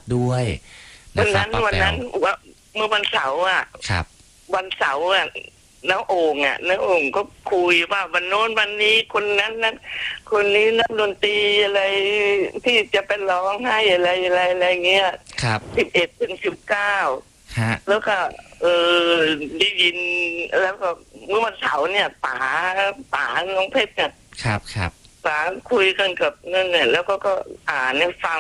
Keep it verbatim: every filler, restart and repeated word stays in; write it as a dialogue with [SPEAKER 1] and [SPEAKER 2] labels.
[SPEAKER 1] ด้วยนะ
[SPEAKER 2] วัน
[SPEAKER 1] ครับ
[SPEAKER 2] นั้น
[SPEAKER 1] ป้า
[SPEAKER 2] วัน
[SPEAKER 1] แป๋
[SPEAKER 2] นั้
[SPEAKER 1] วน
[SPEAKER 2] ว่าเมื่อวันเสาร์อ่ะ
[SPEAKER 1] ครับ
[SPEAKER 2] วันเสาร์อ่ะน้าโอ่งอ่ะน้าโอ่งก็คุยว่าวันโน้นวันนี้คนนั้นนั้นคนนี้นักดนตรีอะไรที่จะไปร้องให้อะไรอะไรอะไรเงี้ย
[SPEAKER 1] ครับ
[SPEAKER 2] สิบเอ็ดถึงสิบเก้า
[SPEAKER 1] ฮะ
[SPEAKER 2] แล้วก็ เออได้ยินแล้วก็เมื่อวันเสาร์เนี่ยป๋าป๋าน้องเพชรเนี่ย
[SPEAKER 1] ครับครับ
[SPEAKER 2] ป๋าคุยกันกับนั่นเนี่ยแล้วก็ก็อ่านให้ฟัง